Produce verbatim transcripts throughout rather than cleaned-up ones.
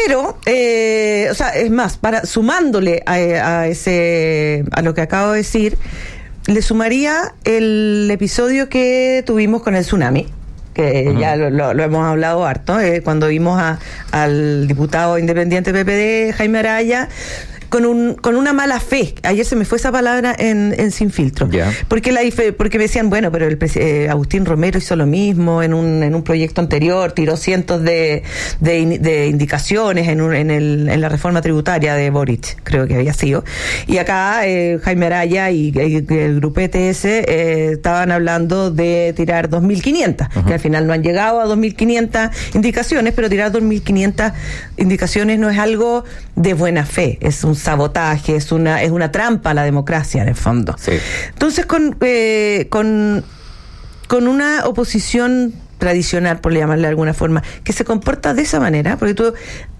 Pero, eh, o sea, es más, para sumándole a, a ese, a lo que acabo de decir, le sumaría el episodio que tuvimos con el tsunami, que uh-huh. ya lo, lo, lo hemos hablado harto, eh, cuando vimos a, al diputado independiente P P D, Jaime Araya, con un con una mala fe. Ayer se me fue esa palabra en, en Sin Filtro. Yeah. Porque la porque me decían, bueno, pero el eh, Agustín Romero hizo lo mismo en un en un proyecto anterior, tiró cientos de de, de indicaciones en un, en el en la reforma tributaria de Boric, creo que había sido. Y acá eh, Jaime Araya y, y el grupete ese eh, estaban hablando de tirar dos mil quinientas, uh-huh. que al final no han llegado a dos mil quinientas indicaciones, pero tirar dos mil quinientas indicaciones no es algo de buena fe, es un sabotaje, es una es una trampa a la democracia en el fondo. Sí. Entonces con eh, con con una oposición tradicional, por llamarle de alguna forma, que se comporta de esa manera, porque tú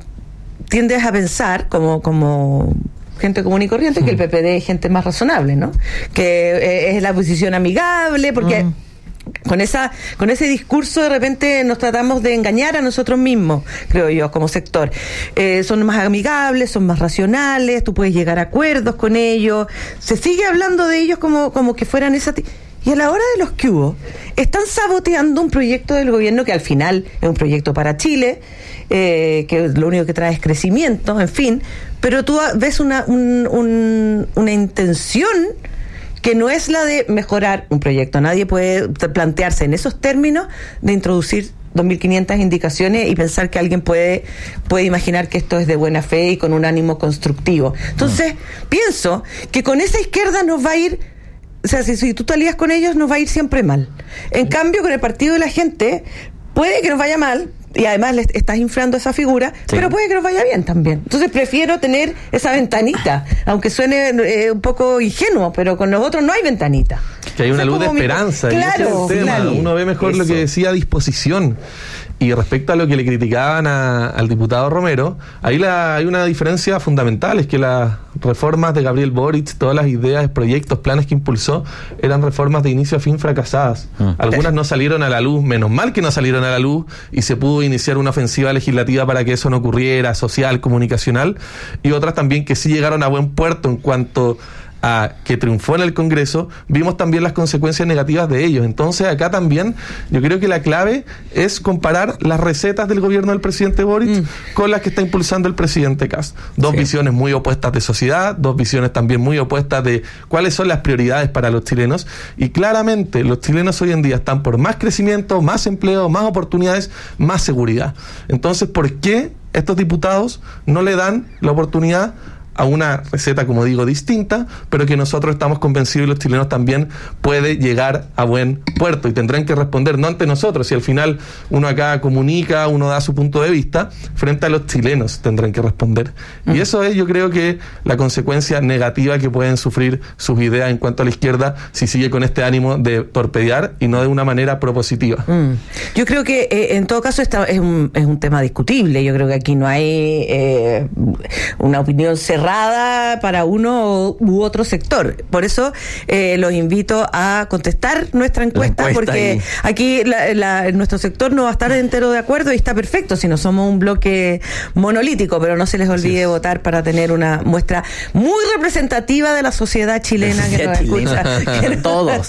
tiendes a pensar como como gente común y corriente, mm. que el P P D es gente más razonable, ¿no? Que eh, es la oposición amigable, porque mm. con esa con ese discurso de repente nos tratamos de engañar a nosotros mismos, creo yo, como sector. Eh, son más amigables, son más racionales, tú puedes llegar a acuerdos con ellos, se sigue hablando de ellos como, como que fueran esa... T- y a la hora de los que hubo, están saboteando un proyecto del gobierno que al final es un proyecto para Chile, eh, que lo único que trae es crecimiento, en fin, pero tú ves una, un, un, una intención que no es la de mejorar un proyecto. Nadie puede plantearse en esos términos de introducir dos mil quinientas indicaciones y pensar que alguien puede puede imaginar que esto es de buena fe y con un ánimo constructivo. Entonces, mm. pienso que con esa izquierda nos va a ir, o sea, si, si tú te alías con ellos, nos va a ir siempre mal. En sí. cambio, con el Partido de la Gente, puede que nos vaya mal, y además le estás inflando esa figura, sí. pero puede que nos vaya bien también. Entonces prefiero tener esa ventanita, aunque suene eh, un poco ingenuo, pero con nosotros no hay ventanita. Que hay una luz de esperanza. Mi... Claro, y ese es el tema. Claro. Uno ve mejor Eso. Lo que decía disposición. Y respecto a lo que le criticaban a, al diputado Romero, ahí la, hay una diferencia fundamental, es que las reformas de Gabriel Boric, todas las ideas, proyectos, planes que impulsó, eran reformas de inicio a fin fracasadas. Mm. Algunas no salieron a la luz, menos mal que no salieron a la luz, y se pudo iniciar una ofensiva legislativa para que eso no ocurriera, social, comunicacional, y otras también que sí llegaron a buen puerto en cuanto a que triunfó en el Congreso, vimos también las consecuencias negativas de ellos. Entonces acá también yo creo que la clave es comparar las recetas del gobierno del presidente Boric mm. con las que está impulsando el presidente Kast. Dos sí. visiones muy opuestas de sociedad, dos visiones también muy opuestas de cuáles son las prioridades para los chilenos, y claramente los chilenos hoy en día están por más crecimiento, más empleo, más oportunidades, más seguridad. Entonces, ¿por qué estos diputados no le dan la oportunidad a una receta, como digo, distinta, pero que nosotros estamos convencidos y los chilenos también puede llegar a buen puerto? Y tendrán que responder, no ante nosotros, si al final uno acá comunica, uno da su punto de vista, frente a los chilenos tendrán que responder. Mm. Y eso es, yo creo que la consecuencia negativa que pueden sufrir sus ideas en cuanto a la izquierda si sigue con este ánimo de torpedear y no de una manera propositiva. Mm. Yo creo que eh, en todo caso esta es un, es un tema discutible. Yo creo que aquí no hay eh, una opinión cerrada para uno u otro sector. Por eso eh, los invito a contestar nuestra encuesta, encuesta porque ahí. aquí la, la, nuestro sector no va a estar entero de acuerdo y está perfecto si no somos un bloque monolítico, pero no se les olvide votar para tener una muestra muy representativa de la sociedad chilena que nos escucha. Que nos... Todos.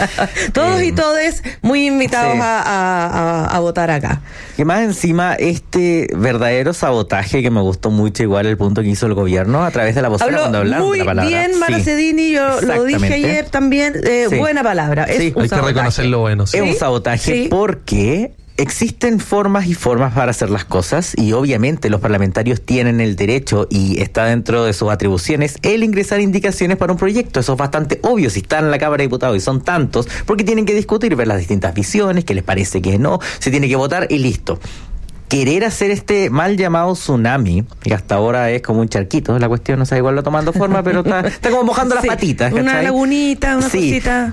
Todos eh, y todes muy invitados sí. a, a, a, a votar acá. Que más encima este verdadero sabotaje que me gustó mucho, igual el punto que hizo el gobierno a través de la vocera cuando hablaron muy de la palabra. Bien, Mara sí. Cedini, yo lo dije ayer también, eh, sí. buena palabra. Es sí. Hay sabotaje. Que reconocer lo bueno. Sí. Es un sabotaje sí. porque existen formas y formas para hacer las cosas, y obviamente los parlamentarios tienen el derecho, y está dentro de sus atribuciones, el ingresar indicaciones para un proyecto. Eso es bastante obvio si están en la Cámara de Diputados y son tantos, porque tienen que discutir, ver las distintas visiones, qué les parece, qué no, se tiene que votar y listo. Querer hacer este mal llamado tsunami, que hasta ahora es como un charquito, la cuestión no sabe igual lo tomando forma, pero está, está como mojando las sí, patitas. ¿cachai? Una lagunita, una sí. cosita.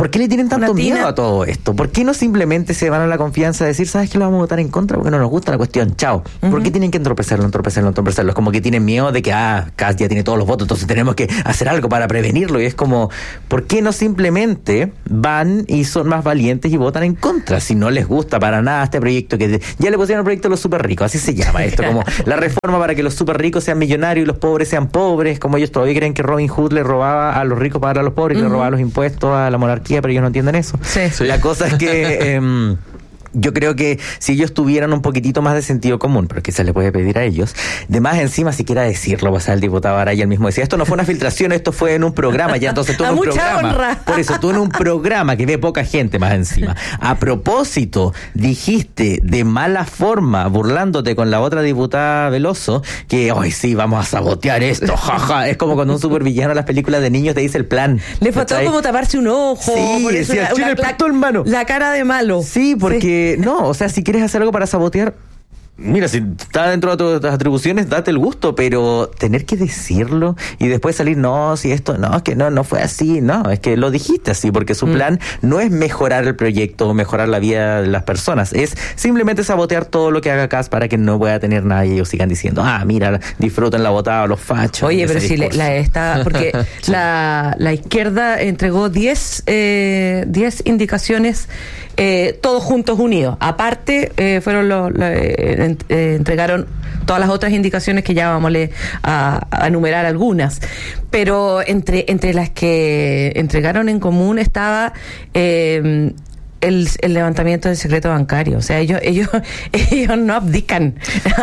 ¿Por qué le tienen tanto miedo a todo esto? ¿Por qué no simplemente se van a la confianza de decir, ¿sabes qué? Lo vamos a votar en contra porque no nos gusta la cuestión, chao. Uh-huh. ¿Por qué tienen que entorpecerlo, entorpecerlo, entorpecerlo? Es como que tienen miedo de que, ah, Kast ya tiene todos los votos, entonces tenemos que hacer algo para prevenirlo. Y es como, ¿por qué no simplemente van y son más valientes y votan en contra? Si no les gusta para nada este proyecto, que ya le pusieron el proyecto a los super ricos, así se llama esto, como la reforma para que los super ricos sean millonarios y los pobres sean pobres, como ellos todavía creen que Robin Hood le robaba a los ricos para dar a los pobres, uh-huh. que le robaba los impuestos a la monarquía, pero ellos no entienden eso. Sí. Sí. La cosa es que eh, yo creo que si ellos tuvieran un poquitito más de sentido común, pero quizás le puede pedir a ellos, de más encima siquiera decirlo, pasar el diputado Araya, él mismo decía, esto no fue una filtración, esto fue en un programa, ya entonces tú en un programa, honra. Por eso tú en un programa que ve poca gente más encima, a propósito dijiste de mala forma, burlándote con la otra diputada Veloso, que hoy sí, vamos a sabotear esto, jaja, es como cuando un supervillano en las películas de niños te dice el plan. Le faltó como taparse un ojo, sí, decía, una, una, la, hermano. La cara de malo. Sí, porque sí. No, o sea, si quieres hacer algo para sabotear, mira, si está dentro de tus atribuciones, date el gusto, pero tener que decirlo y después salir, no, si esto, no, es que no, no fue así, no, es que lo dijiste así, porque su mm. plan no es mejorar el proyecto o mejorar la vida de las personas, es simplemente sabotear todo lo que haga Kast para que no pueda tener nada y ellos sigan diciendo, ah, mira, disfruten la votada los fachos. Oye, pero si la, la está, porque sí. la, la izquierda entregó diez eh, indicaciones eh, todos juntos unidos. Aparte, eh, fueron los, los eh, eh, entregaron todas las otras indicaciones que ya vamos a, a enumerar algunas. Pero entre, entre las que entregaron en común estaba eh, El, el levantamiento del secreto bancario. O sea, ellos ellos ellos no abdican.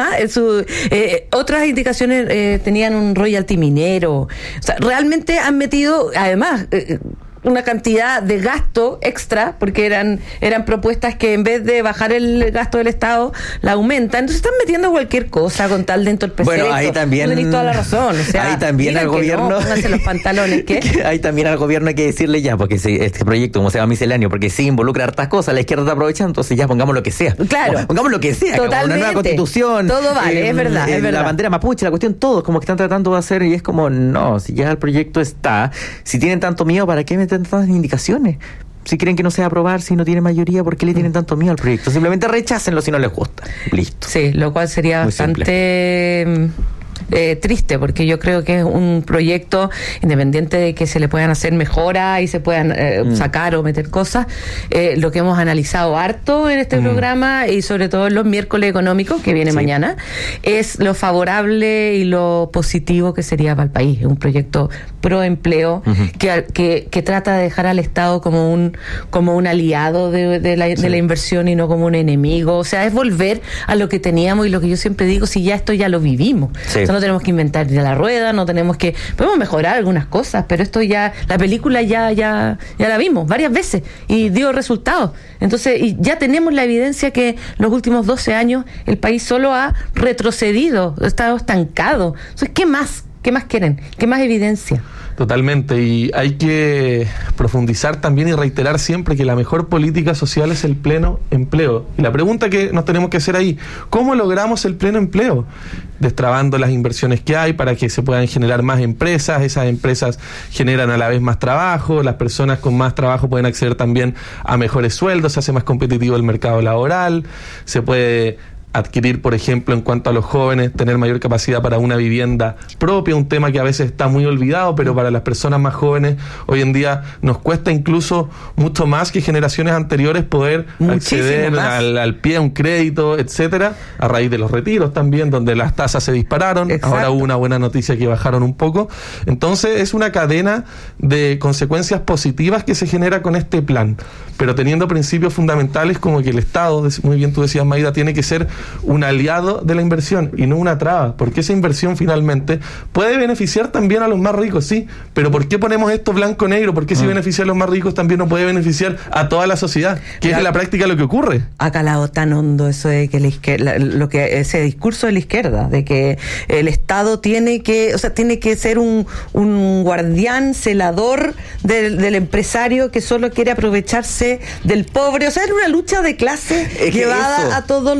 Su, eh, otras indicaciones eh, tenían un royalty minero. O sea, realmente han metido, además, eh, una cantidad de gasto extra, porque eran eran propuestas que en vez de bajar el gasto del Estado, la aumentan. Entonces están metiendo cualquier cosa con tal de entorpecer. Bueno, ahí esto. También... Tenéis toda la razón. O sea, ahí también al gobierno... No, pónganse los pantalones. ¿Qué? Ahí también al gobierno hay que decirle ya, porque si este proyecto, como se llama misceláneo, porque sí involucra hartas cosas, la izquierda está aprovechando, entonces ya pongamos lo que sea. Claro. Pongamos lo que sea. Totalmente. Una nueva constitución. Todo vale, eh, es verdad, eh, es verdad. La bandera mapuche, la cuestión, todo, como que están tratando de hacer, y es como, no, si ya el proyecto está, si tienen tanto miedo, ¿para qué meten tantas indicaciones? Si creen que no se va a aprobar, si no tiene mayoría, ¿por qué le tienen tanto miedo al proyecto? Simplemente rechácenlo si no les gusta. Listo. Sí, lo cual sería muy bastante... Simple. Eh, triste, porque yo creo que es un proyecto independiente de que se le puedan hacer mejoras y se puedan eh, mm. sacar o meter cosas, eh, lo que hemos analizado harto en este mm. programa y sobre todo en los miércoles económicos que viene sí. mañana, es lo favorable y lo positivo que sería para el país. Es un proyecto pro empleo uh-huh. que, que, que trata de dejar al Estado como un como un aliado de, de, la, sí. de la inversión y no como un enemigo. O sea, es volver a lo que teníamos y lo que yo siempre digo, si ya esto ya lo vivimos. Sí. O sea, no tenemos que inventar ya la rueda, no tenemos que... Podemos mejorar algunas cosas, pero esto ya... La película ya ya ya la vimos varias veces y dio resultados. Entonces, y ya tenemos la evidencia que los últimos doce años el país solo ha retrocedido, ha estado estancado. Entonces, ¿qué más? ¿Qué más quieren? ¿Qué más evidencia? Totalmente, y hay que profundizar también y reiterar siempre que la mejor política social es el pleno empleo. Y la pregunta que nos tenemos que hacer ahí, ¿cómo logramos el pleno empleo? Destrabando las inversiones que hay para que se puedan generar más empresas, esas empresas generan a la vez más trabajo, las personas con más trabajo pueden acceder también a mejores sueldos, se hace más competitivo el mercado laboral, se puede adquirir, por ejemplo, en cuanto a los jóvenes, tener mayor capacidad para una vivienda propia, un tema que a veces está muy olvidado, pero para las personas más jóvenes hoy en día nos cuesta incluso mucho más que generaciones anteriores poder Muchísimo acceder al, al pie a un crédito, etcétera, a raíz de los retiros también, donde las tasas se dispararon. Exacto. Ahora hubo una buena noticia que bajaron un poco. Entonces es una cadena de consecuencias positivas que se genera con este plan, pero teniendo principios fundamentales como que el Estado, muy bien tú decías, Maida, tiene que ser un aliado de la inversión y no una traba, porque esa inversión finalmente puede beneficiar también a los más ricos, sí, pero ¿por qué ponemos esto blanco-negro? ¿Por qué si beneficia a los más ricos también no puede beneficiar a toda la sociedad? Que es en la práctica lo que ocurre. Ha calado tan hondo eso de que la izquierda, lo que ese discurso de la izquierda, de que el Estado tiene que, o sea, tiene que ser un, un guardián, celador del, del empresario que solo quiere aprovecharse del pobre. O sea, es una lucha de clase es llevada a todos los sí, ámbitos.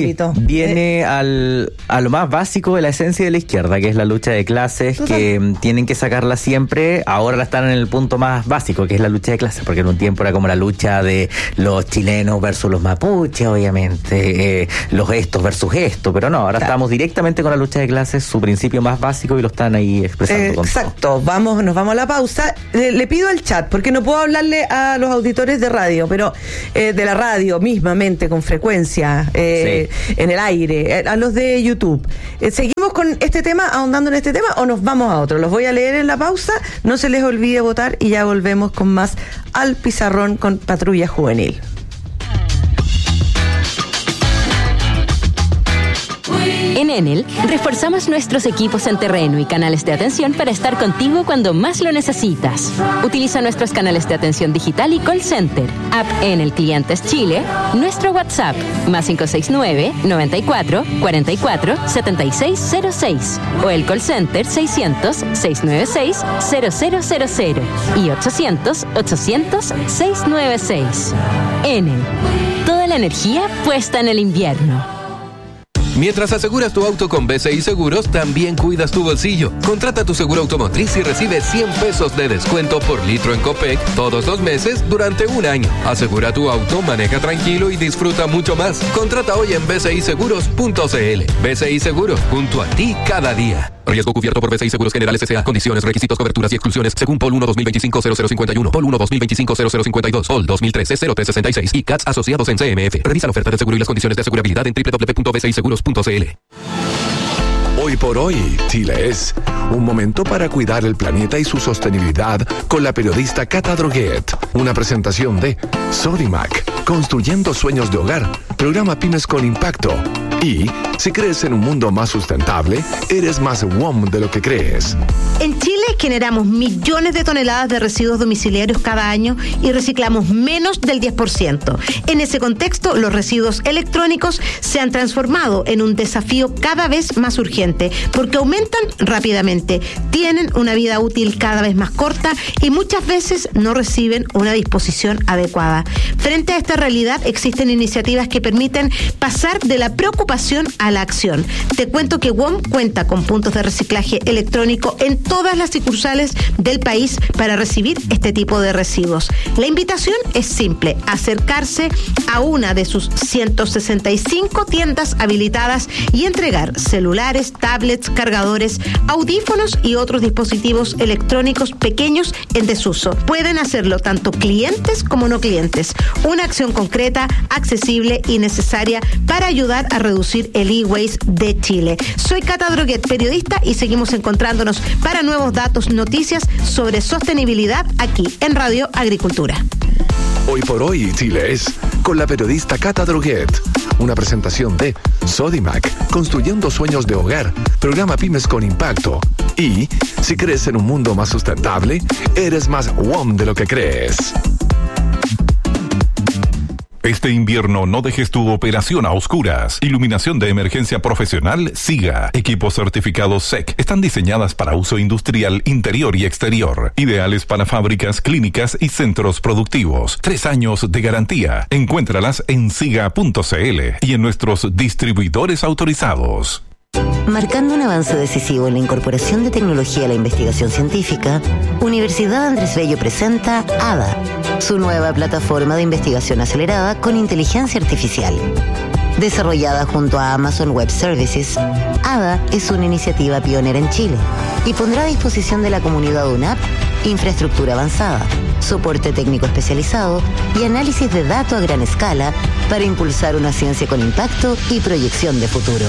ámbito. Viene eh. al, a lo más básico de la esencia de la izquierda, que es la lucha de clases, Total. que tienen que sacarla siempre. Ahora la están en el punto más básico, que es la lucha de clases, porque en un tiempo era como la lucha de los chilenos versus los mapuches, obviamente, eh, los estos versus esto, pero no, ahora claro. estamos directamente con la lucha de clases, su principio más básico, y lo están ahí expresando. Eh, con exacto, todo. vamos, nos vamos a la pausa. Le, le pido al chat, porque no puedo hablarle a los auditores de radio, pero eh, de la radio mismamente, con frecuencia, eh, sí. en el aire, eh, a los de YouTube. Eh, ¿Seguimos con este tema, ahondando en este tema, o nos vamos a otro? Los voy a leer en la pausa, no se les olvide votar, y ya volvemos con más Al Pizarrón con Patrulla Juvenil. En Enel, reforzamos nuestros equipos en terreno y canales de atención para estar contigo cuando más lo necesitas. Utiliza nuestros canales de atención digital y call center, app Enel Clientes Chile, nuestro WhatsApp, más cinco seis nueve, noventa y cuatro, cuarenta y cuatro, setenta y seis cero seis, o el call center seiscientos, seiscientos noventa y seis, cero cero cero cero y ochocientos, ochocientos, seiscientos noventa y seis. Enel, toda la energía puesta en el invierno. Mientras aseguras tu auto con B C I Seguros, también cuidas tu bolsillo. Contrata tu seguro automotriz y recibe cien pesos de descuento por litro en Copec todos los meses durante un año. Asegura tu auto, maneja tranquilo y disfruta mucho más. Contrata hoy en b c i seguros punto c l. B C I Seguros, junto a ti cada día. Riesgo cubierto por B C I Seguros Generales S A. Condiciones, requisitos, coberturas y exclusiones según P O L uno dos mil veinticinco cero cero cincuenta y uno, P O L uno dos mil veinticinco cero cero cincuenta y dos, P O L dos mil trece cero tres sesenta y seis y C A T S asociados en C M F. Revisa la oferta de seguro y las condiciones de asegurabilidad en doble u doble u doble u punto b c i seguros punto c l. Hoy por hoy, Chile es un momento para cuidar el planeta y su sostenibilidad con la periodista Cata Droguet. Una presentación de Sodimac, construyendo sueños de hogar, programa Pymes con Impacto. Y si crees en un mundo más sustentable, eres más W O M de lo que crees. En Chile generamos millones de toneladas de residuos domiciliarios cada año y reciclamos menos del diez por ciento. En ese contexto, los residuos electrónicos se han transformado en un desafío cada vez más urgente porque aumentan rápidamente, tienen una vida útil cada vez más corta y muchas veces no reciben una disposición adecuada. Frente a esta realidad, existen iniciativas que permiten pasar de la preocupación a la acción. Te cuento que W O M cuenta con puntos de reciclaje electrónico en todas las sucursales del país para recibir este tipo de residuos. La invitación es simple: acercarse a una de sus ciento sesenta y cinco tiendas habilitadas y entregar celulares, tablets, cargadores, audífonos y otros dispositivos electrónicos pequeños en desuso. Pueden hacerlo tanto clientes como no clientes. Una acción concreta, accesible y necesaria para ayudar a reducir el e-waste de Chile. Soy Cata Droguet, periodista, y seguimos encontrándonos para nuevos datos, noticias sobre sostenibilidad aquí en Radio Agricultura. Hoy por hoy, Chile es con la periodista Cata Droguet. Una presentación de Sodimac, construyendo sueños de hogar, programa Pymes con Impacto. Y si crees en un mundo más sustentable, eres más W O M de lo que crees. Este invierno no dejes tu operación a oscuras. Iluminación de emergencia profesional SIGA. Equipos certificados S E C. Están diseñadas para uso industrial interior y exterior. Ideales para fábricas, clínicas y centros productivos. Tres años de garantía. Encuéntralas en siga punto c l y en nuestros distribuidores autorizados. Marcando un avance decisivo en la incorporación de tecnología a la investigación científica, Universidad Andrés Bello presenta A D A, su nueva plataforma de investigación acelerada con inteligencia artificial. Desarrollada junto a Amazon Web Services, A D A es una iniciativa pionera en Chile y pondrá a disposición de la comunidad U N A P infraestructura avanzada, soporte técnico especializado y análisis de datos a gran escala para impulsar una ciencia con impacto y proyección de futuro.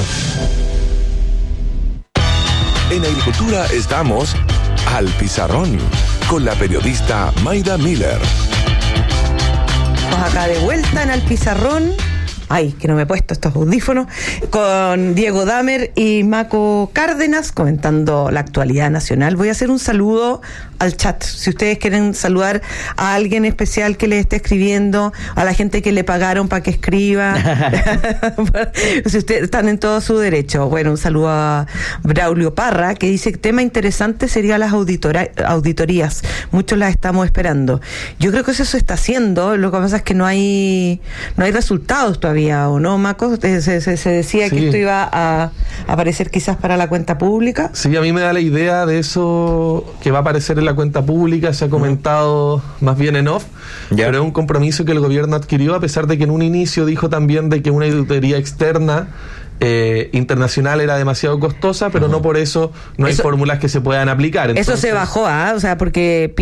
En Agricultura estamos Al Pizarrón con la periodista Mayda Miller. Estamos acá de vuelta en Al Pizarrón. Ay, que no me he puesto estos audífonos, con Diego Damer y Maco Cárdenas comentando la actualidad nacional. Voy a hacer un saludo al chat, si ustedes quieren saludar a alguien especial que les esté escribiendo, a la gente que le pagaron para que escriba. Si ustedes están en todo su derecho. Bueno, un saludo a Braulio Parra, que dice que tema interesante sería las auditora- auditorías, muchos las estamos esperando. Yo creo que eso se está haciendo, lo que pasa es que no hay no hay resultados todavía. había o no, Maco. Se, se, se decía Sí. que esto iba a aparecer quizás para la cuenta pública. Sí, a mí me da la idea de eso que va a aparecer en la cuenta pública, se ha comentado más bien en off, Ya. pero es un compromiso que el gobierno adquirió, a pesar de que en un inicio dijo también de que una auditoría externa eh, internacional era demasiado costosa, pero no por eso no hay Eso- fórmulas que se puedan aplicar. Eso se Entonces, bajó, ¿ah? O sea, porque